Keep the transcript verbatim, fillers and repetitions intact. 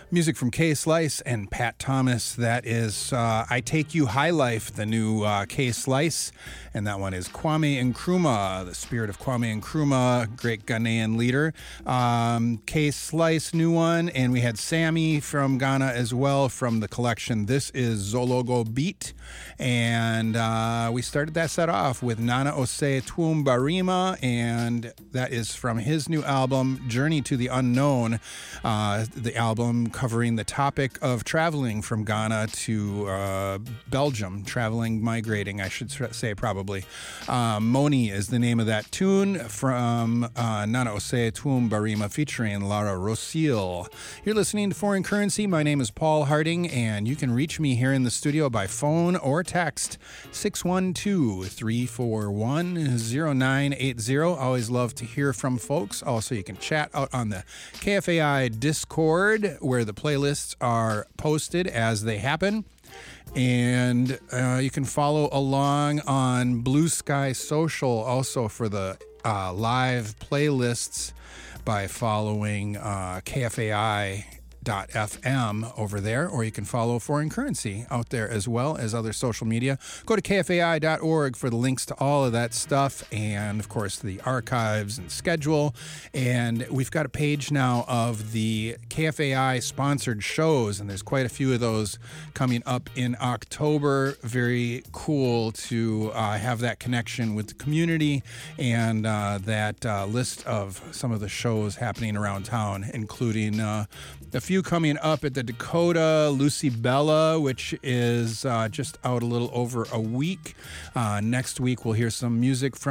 Music from K Slice and Pat Thomas. That is uh, I Take You High Life, the new uh, K Slice. And that one is Kwame Nkrumah, the spirit of Kwame Nkrumah, great Ghanaian leader. Um, K Slice, new one. And we had Sammy from Ghana as well from the collection. This is Zologo Beat. And uh, we started that set off with Nana Ose Twumbarima. And that is from his new album, Journey to the Unknown. Uh, the album covering the topic of traveling from Ghana to uh, Belgium, traveling, migrating, I should say, probably. Uh, Moni is the name of that tune from uh, Nana Ose Twumbarima featuring Lara Rosil. You're listening to Foreign Currency. My name is Paul Harding, and you can reach me here in the studio by phone or text six one two, three four one, zero nine eight zero. Always love to hear from folks. Also, you can chat out on the K F A I Discord, where the playlists are posted as they happen. And uh, you can follow along on Blue Sky Social also for the uh, live playlists by following uh, K F A I dot F M over there, or you can follow Foreign Currency out there as well as other social media. Go to K F A I dot org for the links to all of that stuff, and of course the archives and schedule. And we've got a page now of the K F A I sponsored shows, and there's quite a few of those coming up in October. Very cool to uh, have that connection with the community and uh, that uh, list of some of the shows happening around town, including uh, a few coming up at the Dakota, Lucy Bella, which is uh, just out a little over a week. Uh, next week, we'll hear some music from